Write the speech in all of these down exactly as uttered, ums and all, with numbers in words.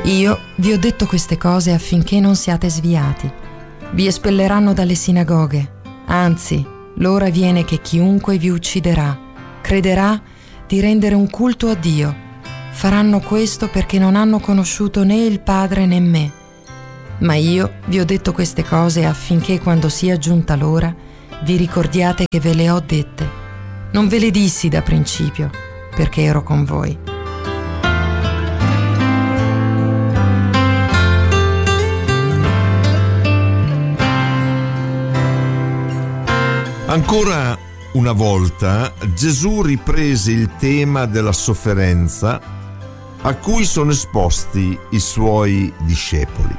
Io vi ho detto queste cose affinché non siate sviati. Vi espelleranno dalle sinagoghe. Anzi, l'ora viene che chiunque vi ucciderà crederà di rendere un culto a Dio. Faranno questo perché non hanno conosciuto né il Padre né me. Ma io vi ho detto queste cose affinché quando sia giunta l'ora vi ricordiate che ve le ho dette. Non ve le dissi da principio, perché ero con voi. Ancora una volta Gesù riprese il tema della sofferenza a cui sono esposti i suoi discepoli.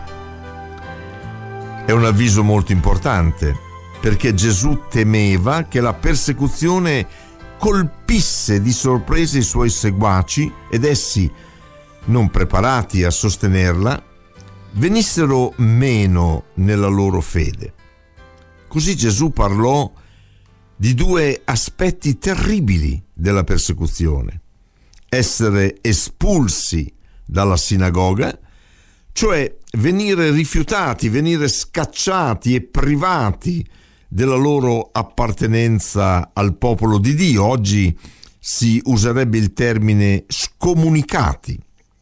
È un avviso molto importante, perché Gesù temeva che la persecuzione colpisse di sorpresa i suoi seguaci ed essi, non preparati a sostenerla, venissero meno nella loro fede. Così Gesù parlò di due aspetti terribili della persecuzione: essere espulsi dalla sinagoga, cioè venire rifiutati, venire scacciati e privati della loro appartenenza al popolo di Dio. Oggi si userebbe il termine scomunicati,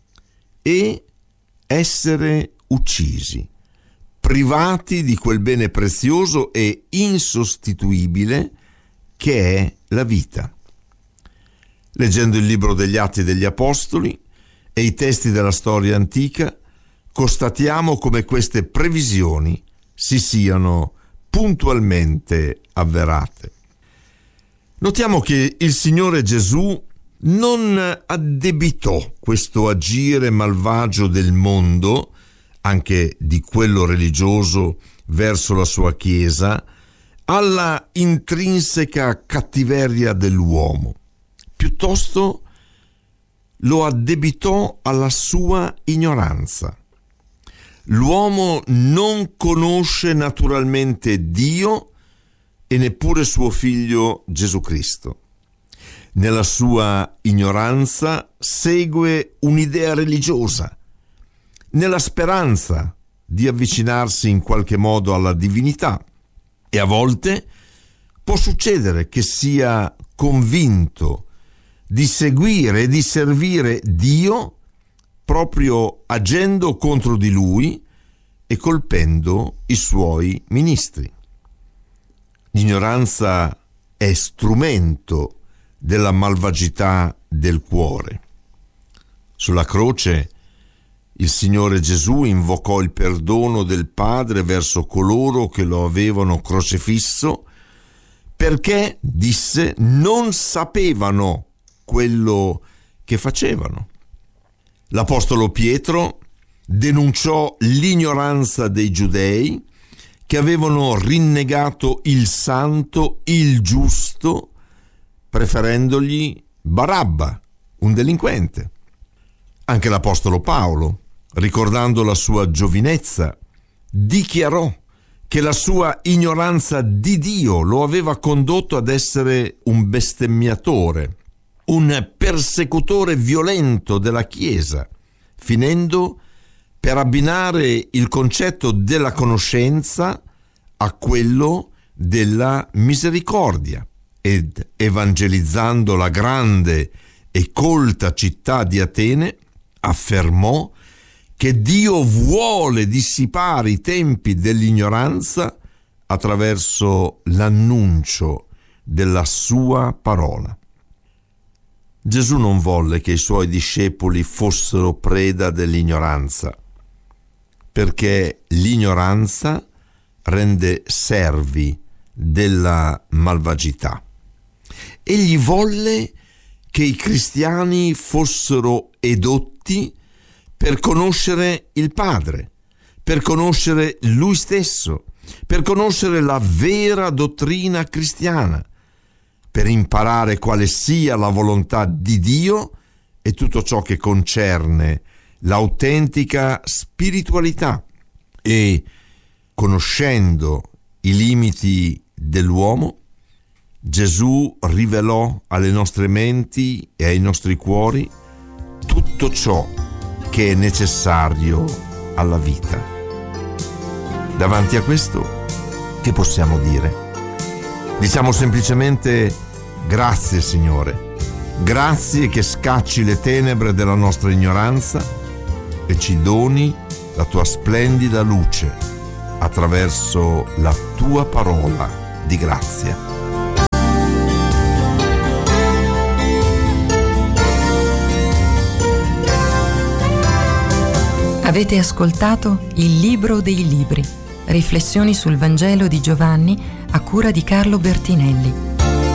e essere uccisi, privati di quel bene prezioso e insostituibile che è la vita. Leggendo il libro degli Atti degli Apostoli e i testi della storia antica, constatiamo come queste previsioni si siano puntualmente avverate. Notiamo che il Signore Gesù non addebitò questo agire malvagio del mondo, anche di quello religioso, verso la sua Chiesa, alla intrinseca cattiveria dell'uomo. Piuttosto lo addebitò alla sua ignoranza. L'uomo non conosce naturalmente Dio e neppure suo figlio Gesù Cristo. Nella sua ignoranza segue un'idea religiosa, nella speranza di avvicinarsi in qualche modo alla divinità, e a volte può succedere che sia convinto di seguire e di servire Dio proprio agendo contro di Lui e colpendo i Suoi ministri. L'ignoranza è strumento della malvagità del cuore. Sulla croce il Signore Gesù invocò il perdono del Padre verso coloro che lo avevano crocifisso, perché, disse, non sapevano quello che facevano. L'Apostolo Pietro denunciò l'ignoranza dei giudei che avevano rinnegato il santo, il giusto, preferendogli Barabba, un delinquente. Anche l'Apostolo Paolo, ricordando la sua giovinezza, dichiarò che la sua ignoranza di Dio lo aveva condotto ad essere un bestemmiatore, un persecutore violento della Chiesa, finendo per abbinare il concetto della conoscenza a quello della misericordia, ed evangelizzando la grande e colta città di Atene, affermò che Dio vuole dissipare i tempi dell'ignoranza attraverso l'annuncio della sua parola. Gesù non volle che i suoi discepoli fossero preda dell'ignoranza, perché l'ignoranza rende servi della malvagità. Egli volle che i cristiani fossero edotti per conoscere il Padre, per conoscere Lui stesso, per conoscere la vera dottrina cristiana, per imparare quale sia la volontà di Dio e tutto ciò che concerne l'autentica spiritualità, e, conoscendo i limiti dell'uomo, Gesù rivelò alle nostre menti e ai nostri cuori tutto ciò che è necessario alla vita. Davanti a questo, che possiamo dire? Diciamo semplicemente grazie, Signore, grazie che scacci le tenebre della nostra ignoranza e ci doni la tua splendida luce attraverso la tua parola di grazia. Avete ascoltato Il Libro dei Libri, riflessioni sul Vangelo di Giovanni a cura di Carlo Bertinelli.